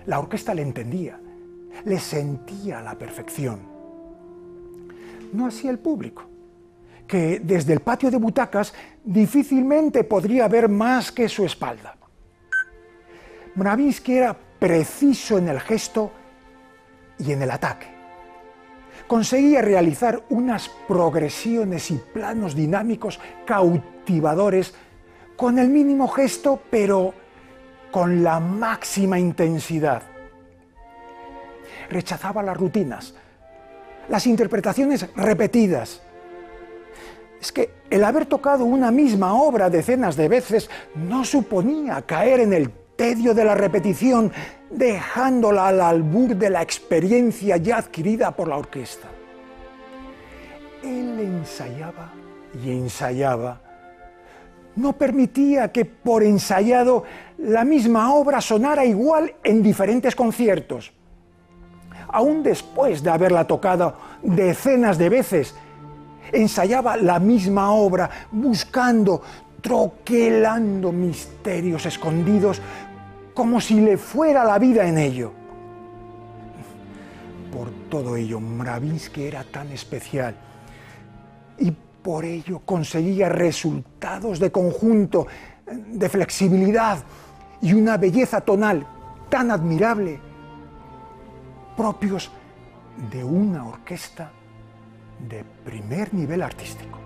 La orquesta le entendía, le sentía a la perfección. No así el público, que desde el patio de butacas difícilmente podría ver más que su espalda. Mravinsky era preciso en el gesto y en el ataque. Conseguía realizar unas progresiones y planos dinámicos cautivadores con el mínimo gesto, pero con la máxima intensidad. Rechazaba las rutinas, las interpretaciones repetidas. Es que el haber tocado una misma obra decenas de veces no suponía caer en el tedio de la repetición, dejándola al albur de la experiencia ya adquirida por la orquesta. Él ensayaba y ensayaba. No permitía que por ensayado la misma obra sonara igual en diferentes conciertos. Aún después de haberla tocado decenas de veces, ensayaba la misma obra, buscando, troquelando misterios escondidos, como si le fuera la vida en ello. Por todo ello, Mravinsky era tan especial y por ello conseguía resultados de conjunto, de flexibilidad y una belleza tonal tan admirable, propios de una orquesta de primer nivel artístico.